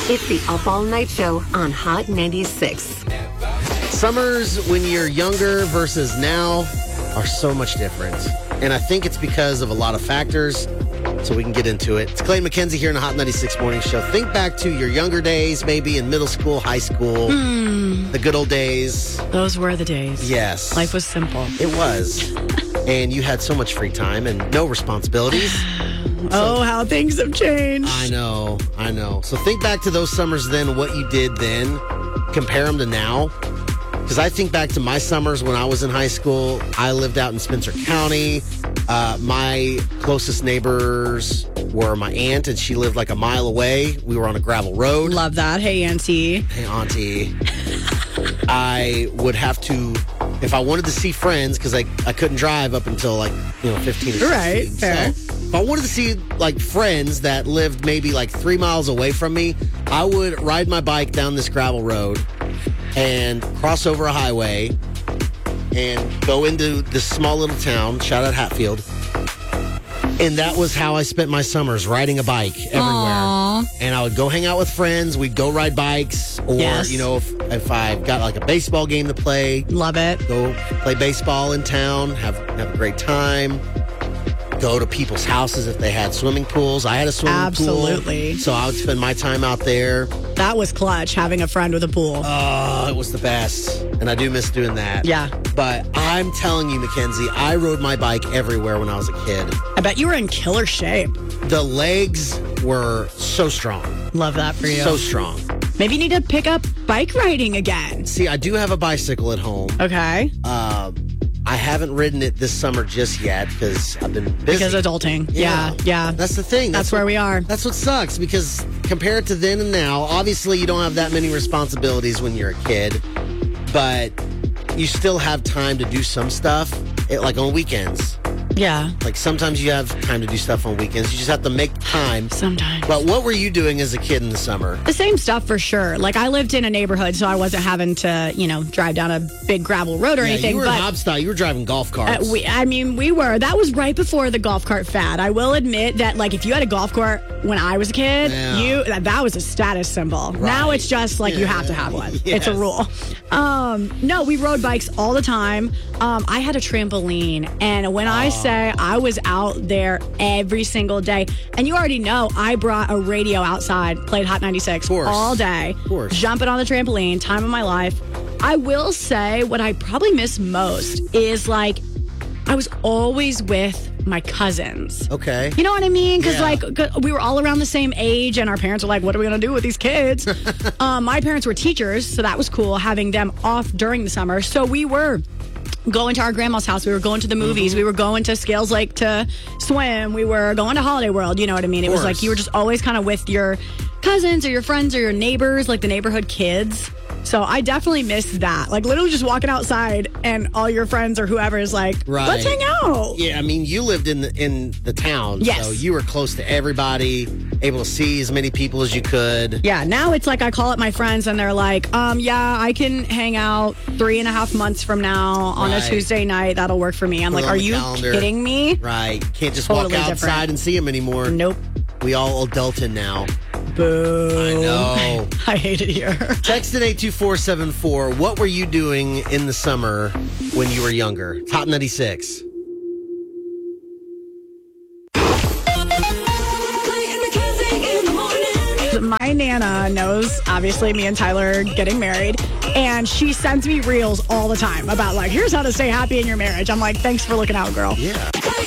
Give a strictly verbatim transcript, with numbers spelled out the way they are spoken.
It's the Up All Night Show on Hot ninety-six. Summers when you're younger versus now are so much different. And I think it's because of a lot of factors, so we can get into it. It's Clay McKenzie here in the Hot ninety-six Morning Show. Think back to your younger days, maybe in middle school, high school, mm. the good old days. Those were the days. Yes. Life was simple. It was. And you had so much free time and no responsibilities. So, oh, how things have changed. I know, I know. So think back to those summers then, what you did then, compare them to now. Because I think back to my summers when I was in high school. I lived out in Spencer County. Uh, my closest neighbors were my aunt, and she lived like a mile away. We were on a gravel road. Love that. Hey, Auntie. Hey, Auntie. I would have to, if I wanted to see friends, because I, I couldn't drive up until like, you know, fifteen or sixteen. Right, fair. So if I wanted to see like friends that lived maybe like three miles away from me, I would ride my bike down this gravel road and cross over a highway and go into this small little town, shout out Hatfield. And that was how I spent my summers, riding a bike everywhere. Aww. And I would go hang out with friends. We'd go ride bikes. Or, yes. you know, if, if I've got like a baseball game to play. Love it. Go play baseball in town, have, have a great time. Go to people's houses if they had swimming pools. I had a swimming Absolutely. pool. Absolutely. So I would spend my time out there. That was clutch, having a friend with a pool. Oh, it was the best. And I do miss doing that. Yeah. But I'm telling you, Mackenzie, I rode my bike everywhere when I was a kid. I bet you were in killer shape. The legs were so strong. Love that for you. So strong. Maybe you need to pick up bike riding again. See, I do have a bicycle at home. Okay. Uh, I haven't ridden it this summer just yet because I've been busy. Because adulting. Yeah, yeah. yeah. That's the thing. That's, that's where what, we are. That's what sucks because compared to then and now, obviously you don't have that many responsibilities when you're a kid, but you still have time to do some stuff, it, like on weekends. Yeah. Like sometimes you have time to do stuff on weekends. You just have to make time. Sometimes. But what were you doing as a kid in the summer? The same stuff for sure. Like I lived in a neighborhood, so I wasn't having to, you know, drive down a big gravel road or yeah, anything. You were but in Hobstyle. You were driving golf carts. Uh, we, I mean, we were. That was right before the golf cart fad. I will admit that, like, if you had a golf cart when I was a kid, yeah. you that, that was a status symbol. Right. Now it's just like yeah. you have to have one. Yes. It's a rule. Um, no, we rode bikes all the time. Um, I had a trampoline, and when oh. I say I was out there every single day, and you already know I brought a radio outside, played Hot ninety-six all day, of course. jumping on the trampoline, time of my life. I will say what I probably miss most is like I was always with my cousins. Okay. You know what I mean? Because, yeah. like, we were all around the same age, and our parents were like, what are we going to do with these kids? um, my parents were teachers, so that was cool, having them off during the summer. So we were going to our grandma's house. We were going to the movies. Mm-hmm. We were going to Scales Lake to swim. We were going to Holiday World. You know what I mean? It was like you were just always kind of with your cousins or your friends or your neighbors, like the neighborhood kids. So I definitely miss that. Like literally just walking outside and all your friends or whoever is like, right. let's hang out. Yeah, I mean, you lived in the, in the town. Yes. So you were close to everybody, able to see as many people as you could. Yeah, now it's like I call up my friends and they're like, um, yeah, I can hang out three and a half months from now on right. a Tuesday night. That'll work for me. I'm Put like, are you calendar. kidding me? Right. Can't just totally walk outside different. and see them anymore. Nope. We all adulting now. Boo. I know. I hate it here. Text in eight two four seven four. What were you doing in the summer when you were younger? Top ninety-six. My Nana knows, obviously, me and Tyler getting married, and she sends me reels all the time about, like, here's how to stay happy in your marriage. I'm like, thanks for looking out, girl. Yeah.